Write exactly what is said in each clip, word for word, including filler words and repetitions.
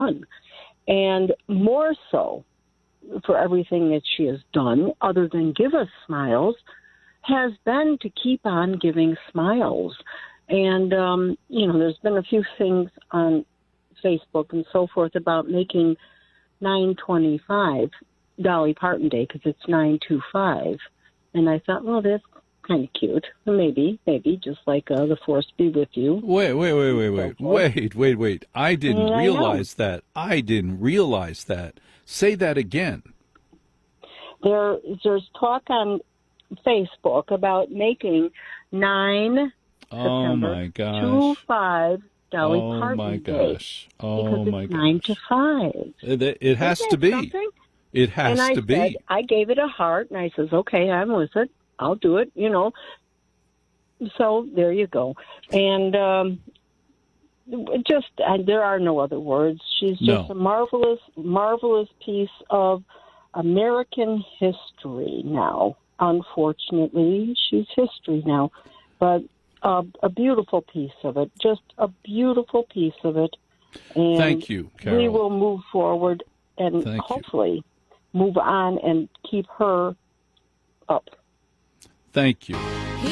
done. And more so for everything that she has done, other than give us smiles, has been to keep on giving smiles. And, um, you know, there's been a few things on Facebook and so forth about making nine twenty-five Dolly Parton Day because it's nine two five. And I thought, well, that's kind of cute. Maybe, maybe, just like uh, the Force be with you. Wait, wait, wait, wait, wait, wait, wait, wait. I didn't I realize that. I didn't realize that. Say that again. There, there's talk on Facebook about making nine Oh, September my gosh. two five Dolly Oh, Parton my Day. gosh. Oh, Because my it's gosh. nine to five. It, it has Isn't to that be. something? It has and I to be. Said, I gave it a heart, and I says, okay, I'm with it. I'll do it, you know. So there you go. And um, just, uh, there are no other words. She's just No. a marvelous, marvelous piece of American history now. Unfortunately, she's history now. But uh, a beautiful piece of it, just a beautiful piece of it. And Thank you, Carol. we will move forward and Thank hopefully you. move on and keep her up. Thank you.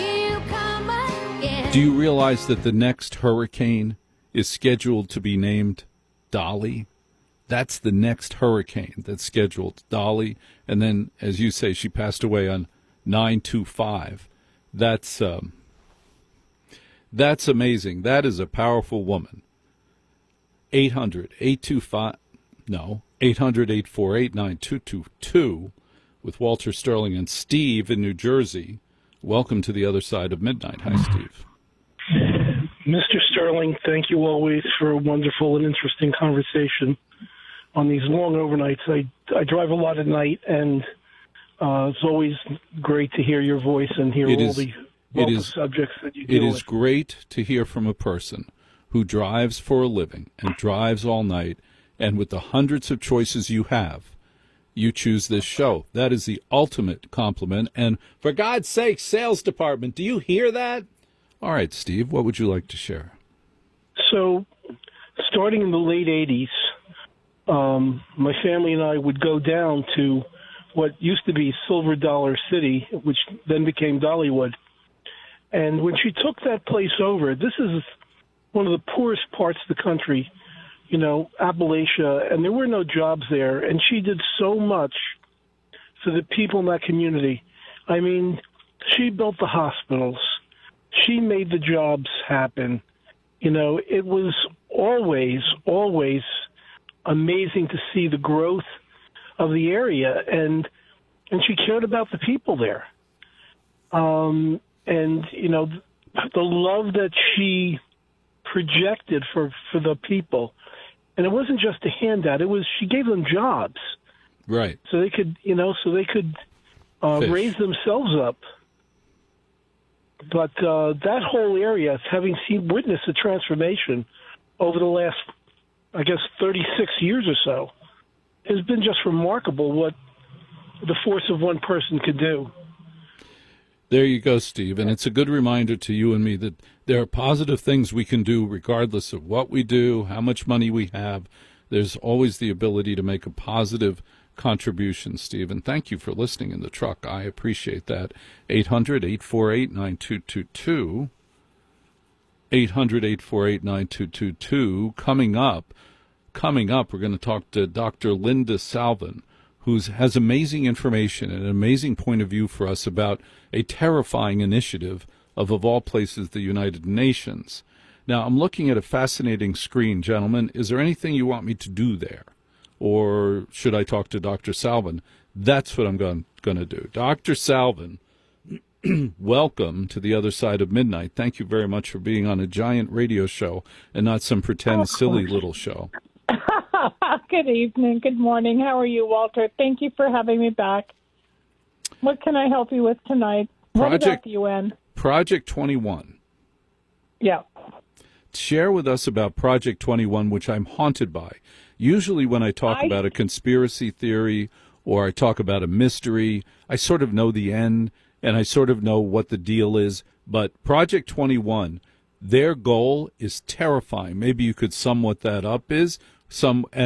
Do you realize that the next hurricane is scheduled to be named Dolly? That's the next hurricane that's scheduled, Dolly. And then, as you say, she passed away on nine two five. That's, um, that's amazing. That is a powerful woman. eight hundred, eight two five, no, eight hundred, eight four eight, nine two two two with Walter Sterling and Steve in New Jersey. Welcome to the other side of midnight. Hi, Steve. Mister Sterling, thank you always for a wonderful and interesting conversation on these long overnights. I, I drive a lot at night, and uh, it's always great to hear your voice and hear It all is, the wealth it of is, subjects that you It deal is with. great to hear from a person who drives for a living and drives all night, and with the hundreds of choices you have, you choose this show. That is the ultimate compliment. And for God's sake, sales department, do you hear that? All right, Steve, what would you like to share? So, starting in the late eighties, um, my family and I would go down to what used to be Silver Dollar City, which then became Dollywood. And when she took that place over, this is one of the poorest parts of the country, you know, Appalachia, and there were no jobs there. And she did so much for the people in that community. I mean, she built the hospitals. She made the jobs happen. You know, it was always, always amazing to see the growth of the area, and and she cared about the people there. Um, and, you know, the love that she projected for, for the people. And it wasn't just a handout. It was, she gave them jobs. Right. So they could, you know, so they could uh, raise themselves up. But uh, that whole area, having seen, witnessed a transformation over the last, I guess, thirty-six years or so, has been just remarkable what the force of one person could do. There you go, Steve. And it's a good reminder to you and me that there are positive things we can do regardless of what we do, how much money we have. There's always the ability to make a positive contribution, Steve. And thank you for listening in the truck. I appreciate that. eight hundred, eight four eight, nine two two two. eight hundred, eight four eight, nine two two two. Coming up, coming up, we're going to talk to Doctor Linda Salvin, who has amazing information and an amazing point of view for us about a terrifying initiative of, of all places, the United Nations. Now, I'm looking at a fascinating screen, gentlemen. Is there anything you want me to do there? Or should I talk to Doctor Salvin? That's what I'm going, going to do. Doctor Salvin, welcome to the other side of midnight. Thank you very much for being on a giant radio show and not some pretend silly little show. Good evening. Good morning. How are you, Walter? Thank you for having me back. What can I help you with tonight? What Project, about the U N? Project twenty-one. Yeah. Share with us about Project twenty-one, which I'm haunted by. Usually when I talk I... about a conspiracy theory or I talk about a mystery, I sort of know the end and I sort of know what the deal is. But Project twenty-one, their goal is terrifying. Maybe you could sum what that up is. Some